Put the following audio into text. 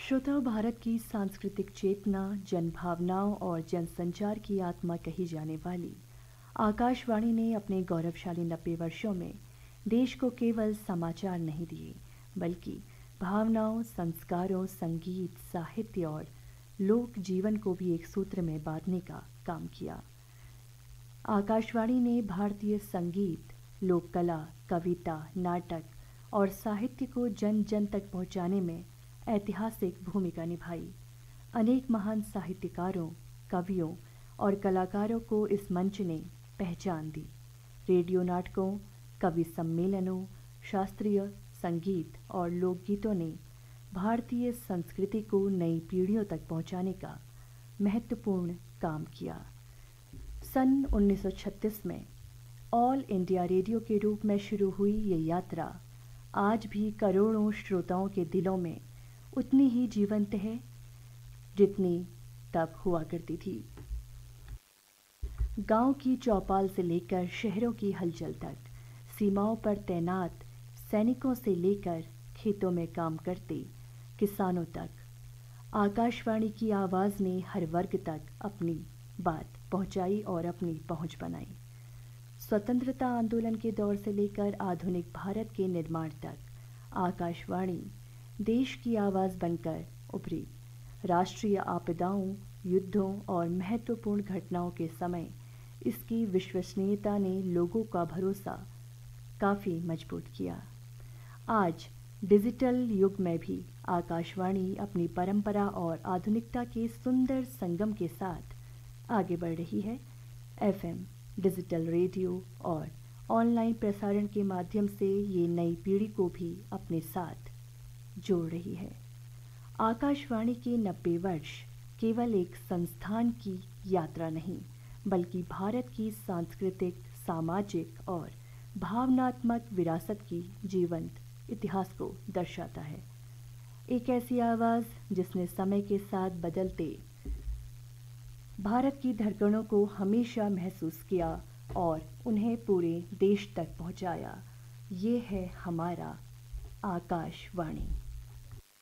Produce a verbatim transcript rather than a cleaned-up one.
श्रोताओं, भारत की सांस्कृतिक चेतना, जनभावनाओं और जनसंचार की आत्मा कही जाने वाली आकाशवाणी ने अपने गौरवशाली नब्बे वर्षों में देश को केवल समाचार नहीं दिए, बल्कि भावनाओं, संस्कारों, संगीत, साहित्य और लोक जीवन को भी एक सूत्र में बांधने का काम किया। आकाशवाणी ने भारतीय संगीत, लोक कला, कविता, नाटक और साहित्य को जन जन तक पहुंचाने में ऐतिहासिक भूमिका निभाई। अनेक महान साहित्यकारों, कवियों और कलाकारों को इस मंच ने पहचान दी। रेडियो नाटकों, कवि सम्मेलनों, शास्त्रीय संगीत और लोकगीतों ने भारतीय संस्कृति को नई पीढ़ियों तक पहुंचाने का महत्वपूर्ण काम किया। सन उन्नीस सौ छत्तीस में ऑल इंडिया रेडियो के रूप में शुरू हुई ये यात्रा आज भी करोड़ों श्रोताओं के दिलों में उतनी ही जीवंत है जितनी तब हुआ करती थी। गांव की चौपाल से लेकर शहरों की हलचल तक, सीमाओं पर तैनात सैनिकों से लेकर खेतों में काम करते किसानों तक, आकाशवाणी की आवाज़ ने हर वर्ग तक अपनी बात पहुंचाई और अपनी पहुंच बनाई। स्वतंत्रता आंदोलन के दौर से लेकर आधुनिक भारत के निर्माण तक आकाशवाणी देश की आवाज़ बनकर उभरी। राष्ट्रीय आपदाओं, युद्धों और महत्वपूर्ण घटनाओं के समय इसकी विश्वसनीयता ने लोगों का भरोसा काफ़ी मजबूत किया। आज डिजिटल युग में भी आकाशवाणी अपनी परंपरा और आधुनिकता के सुंदर संगम के साथ आगे बढ़ रही है। एफएम, डिजिटल रेडियो और ऑनलाइन प्रसारण के माध्यम से ये नई पीढ़ी को भी अपने साथ जोड़ रही है। आकाशवाणी के नब्बे वर्ष केवल एक संस्थान की यात्रा नहीं, बल्कि भारत की सांस्कृतिक, सामाजिक और भावनात्मक विरासत की जीवंत इतिहास को दर्शाता है। एक ऐसी आवाज़ जिसने समय के साथ बदलते भारत की धड़कनों को हमेशा महसूस किया और उन्हें पूरे देश तक पहुंचाया। ये है हमारा आकाशवाणी।